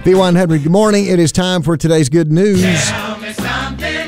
V100, good morning. It is time for today's good news. Tell me something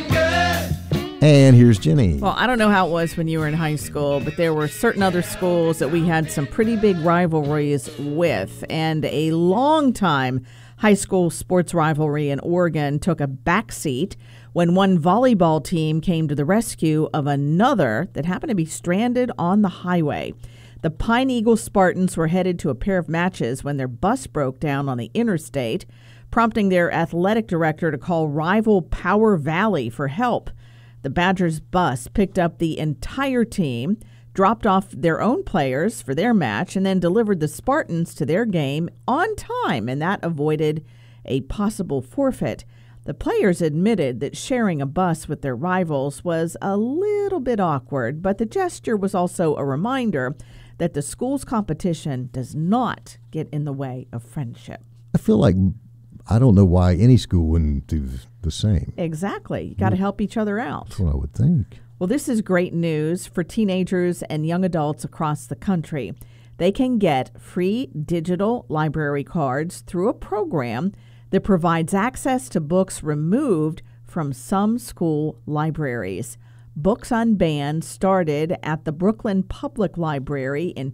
good. And here's Jenny. Well, I don't know how it was when you were in high school, but there were certain other schools that we had some pretty big rivalries with. And a long-time high school sports rivalry in Oregon took a backseat when one volleyball team came to the rescue of another that happened to be stranded on the highway. The Pine Eagle Spartans were headed to a pair of matches when their bus broke down on the interstate, prompting their athletic director to call rival Power Valley for help. The Badgers bus picked up the entire team, dropped off their own players for their match, and then delivered the Spartans to their game on time, and that avoided a possible forfeit. The players admitted that sharing a bus with their rivals was a little bit awkward, but the gesture was also a reminder that the school's competition does not get in the way of friendship. I feel like I don't know why any school wouldn't do the same. Exactly. You got to help each other out. That's what I would think. Well, this is great news for teenagers and young adults across the country. They can get free digital library cards through a program that provides access to books removed from some school libraries. Books Unbanned started at the Brooklyn Public Library in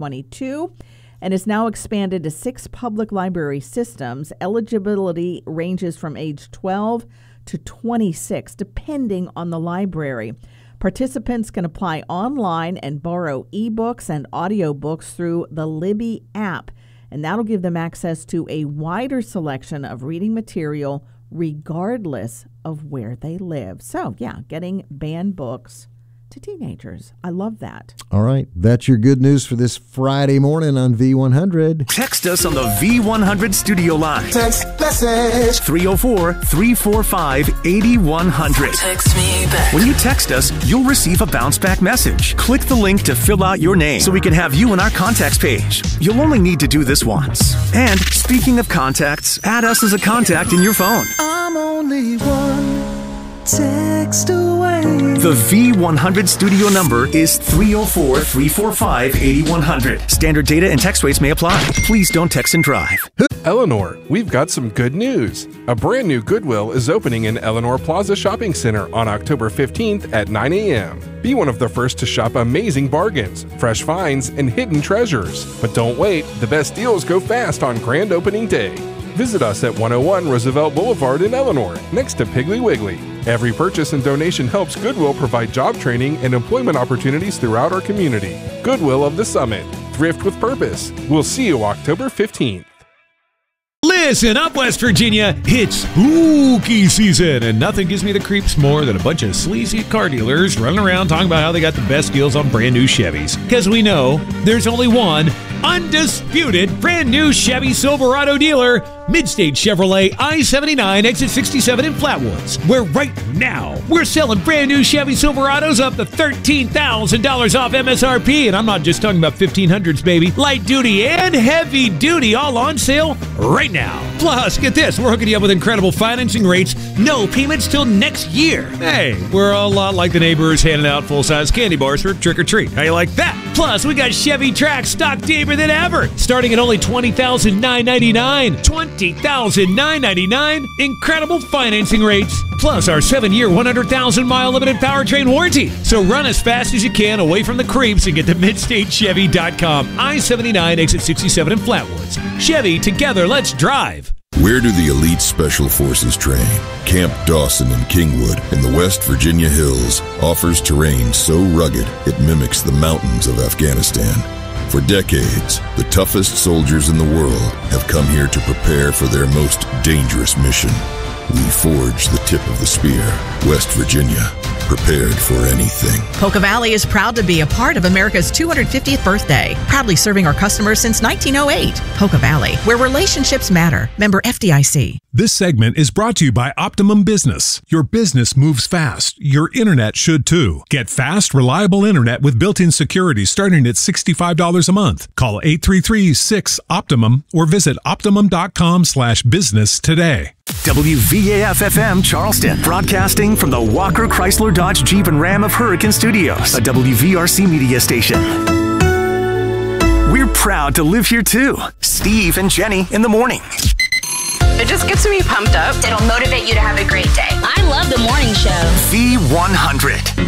2022 and is now expanded to 6 public library systems. Eligibility ranges from age 12 to 26, depending on the library. Participants can apply online and borrow ebooks and audiobooks through the Libby app, and that'll give them access to a wider selection of reading material regardless of where they live. So, yeah, getting banned books to teenagers. I love that. All right. That's your good news for this Friday morning on V100. Text us on the V100 studio line. Text message 304-345-8100. Text me back. When you text us, you'll receive a bounce back message. Click the link to fill out your name so we can have you in our contacts page. You'll only need to do this once. And speaking of contacts, add us as a contact in your phone. I'm only one text away. The V100 studio number is 304-345-8100. Standard data and text rates may apply. Please don't text and drive. Eleanor, we've got some good news. A brand new Goodwill is opening in Eleanor Plaza Shopping Center on October 15th at 9 a.m. Be one of the first to shop amazing bargains, fresh finds, and hidden treasures. But don't wait, the best deals go fast on grand opening day. Visit us at 101 Roosevelt Boulevard in Eleanor, next to Piggly Wiggly. Every purchase and donation helps Goodwill provide job training and employment opportunities throughout our community. Goodwill of the Summit. Thrift with purpose. We'll see you October 15th. Listen up, West Virginia. It's spooky season, and nothing gives me the creeps more than a bunch of sleazy car dealers running around talking about how they got the best deals on brand new Chevys. Because we know there's only one undisputed brand new Chevy Silverado dealer, Midstate Chevrolet I-79 exit 67 in Flatwoods, where right now we're selling brand new Chevy Silverados up to $13,000 off MSRP, and I'm not just talking about 1500s, baby. Light duty and heavy duty all on sale right now. Plus, get this, we're hooking you up with incredible financing rates, no payments till next year. Hey, we're a lot like the neighbors handing out full-size candy bars for trick-or-treat. How you like that? Plus, we got Chevy Trax stocked deeper than ever, starting at only $20,999. $20,999. Incredible financing rates. Plus, our 7-year, 100,000-mile limited powertrain warranty. So run as fast as you can away from the creeps and get to MidstateChevy.com. I-79 exit 67 in Flatwoods. Chevy, together, let's drive. Where do the elite special forces train? Camp Dawson in Kingwood in the West Virginia hills offers terrain so rugged it mimics the mountains of Afghanistan. For decades, the toughest soldiers in the world have come here to prepare for their most dangerous mission. We forge the tip of the spear. West Virginia, prepared for anything. Poca Valley is proud to be a part of America's 250th birthday, proudly serving our customers since 1908. Poca Valley, where relationships matter. Member FDIC. This segment is brought to you by Optimum Business. Your business moves fast. Your internet should too. Get fast, reliable internet with built-in security starting at $65 a month. Call 833-6-OPTIMUM or visit optimum.com/business today. WVAF-FM Charleston, broadcasting from the Walker Chrysler Dodge Jeep and Ram of Hurricane Studios, a WVRC media station. We're proud to live here too. Steve and Jenny in the morning. It just gets me pumped up. It'll motivate you to have a great day. I love the morning show. V100.